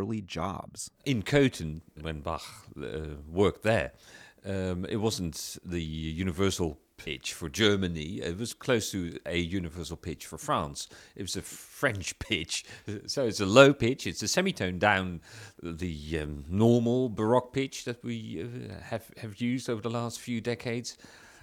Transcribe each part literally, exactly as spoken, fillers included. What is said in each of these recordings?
early jobs. In Köthen, when Bach uh, worked there, um, it wasn't the universal pitch for Germany. It was close to a universal pitch for France. It was a French pitch. So it's a low pitch. It's a semitone down the um, normal Baroque pitch that we uh, have, have used over the last few decades.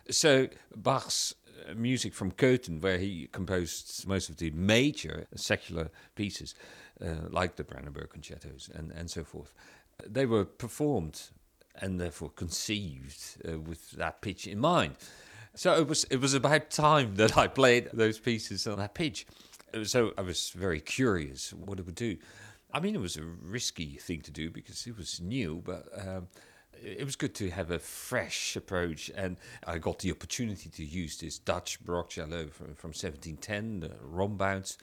So Bach's uh, music from Köthen, where he composed most of the major secular pieces, uh, like the Brandenburg concertos and, and so forth, they were performed and therefore conceived uh, with that pitch in mind. So it was it was about time that I played those pieces on that pitch. So I was very curious what it would do. I mean, it was a risky thing to do because it was new, but um, it was good to have a fresh approach. And I got the opportunity to use this Dutch Baroque cello from, from seventeen ten, the Rombounds.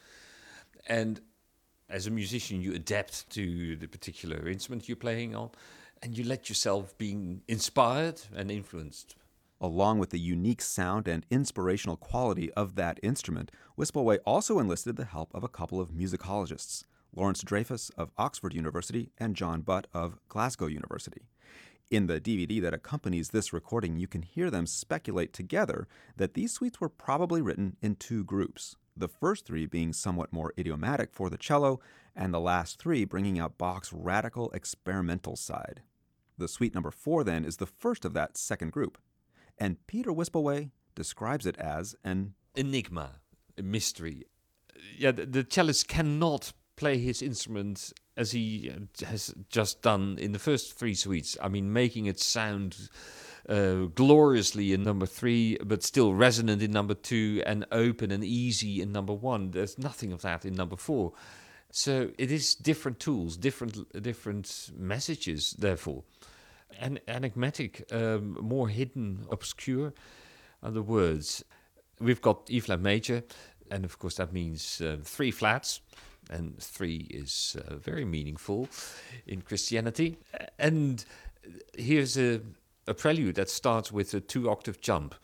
And as a musician, you adapt to the particular instrument you're playing on, and you let yourself be inspired and influenced. Along with the unique sound and inspirational quality of that instrument, Wispelwey also enlisted the help of a couple of musicologists, Lawrence Dreyfus of Oxford University and John Butt of Glasgow University. In the D V D that accompanies this recording, you can hear them speculate together that these suites were probably written in two groups, the first three being somewhat more idiomatic for the cello, and the last three bringing out Bach's radical experimental side. The suite number four, then, is the first of that second group. And Peter Wispelwey describes it as an enigma, a mystery. Yeah, the, the cellist cannot play his instrument as he has just done in the first three suites. I mean, making it sound uh, gloriously in number three, but still resonant in number two, and open and easy in number one. There's nothing of that in number four. So it is different tools, different different messages, therefore. And enigmatic, um, more hidden, obscure are the words. We've got E flat major, and of course that means uh, three flats, and three is uh, very meaningful in Christianity. And here's a, a prelude that starts with a two-octave jump.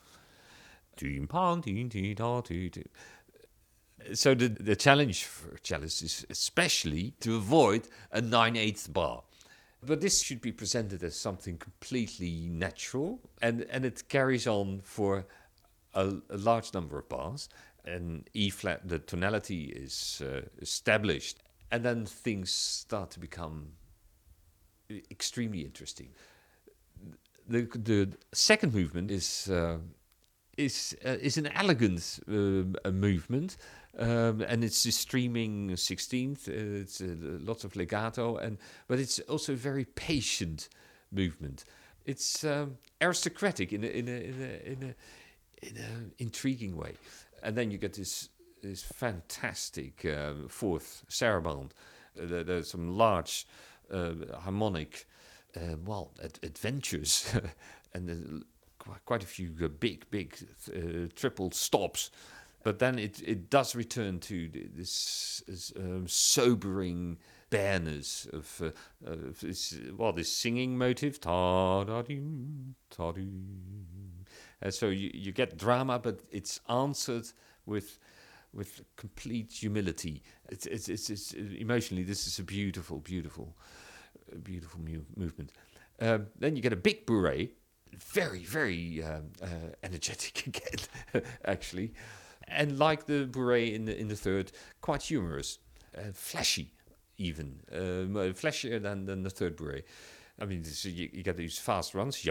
So the, the challenge for cellists is especially to avoid a nine-eighths bar. But this should be presented as something completely natural, and, and it carries on for a, a large number of bars. And E flat, the tonality is uh, established, and then things start to become extremely interesting. The the second movement is uh, is uh, is an elegant uh, a movement. Um, and it's a streaming sixteenth. Uh, it's uh, lots of legato, and but it's also a very patient movement. It's um, aristocratic in a in a in a in a, in a intriguing way. And then you get this this fantastic uh, fourth saraband. Uh, there, there's some large uh, harmonic, uh, well, ad- adventures, and uh, quite a few uh, big big uh, triple stops. But then it, it does return to this, this um, sobering bareness of, uh, of this, well, this singing motive. Ta-da-doo, ta-doo. And so you, you get drama, but it's answered with with complete humility. It's, it's, it's, it's emotionally, this is a beautiful, beautiful, beautiful mu- movement. Um, then you get a big bourrée, very, very um, uh, energetic again, actually. And like the bourrée in the in the third, quite humorous, uh, flashy even, um, uh, flashier than, than the third bourrée. I mean, this, you, you get these fast runs.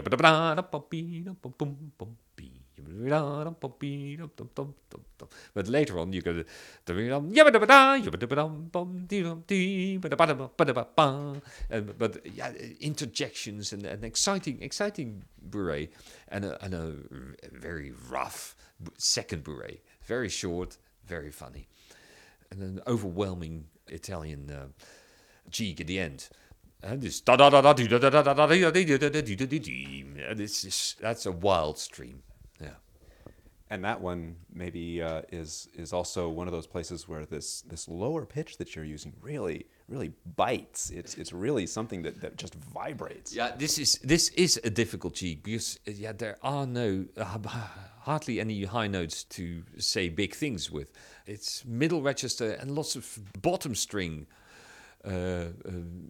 But later on, you get the but yeah, interjections and an exciting, exciting bourrée, and a, and a very rough second bourrée. Very short, very funny, and an overwhelming Italian uh, jig at the end. And this da da da da da da da da da da. This is that's a wild stream, yeah. And that one maybe uh, is is also one of those places where this this lower pitch that you're using really really bites. It's it's really something that, that just vibrates. Yeah, this is this is a difficult jig because yeah there are no uh, hardly any high notes to say big things with. It's middle register and lots of bottom string. Uh, uh,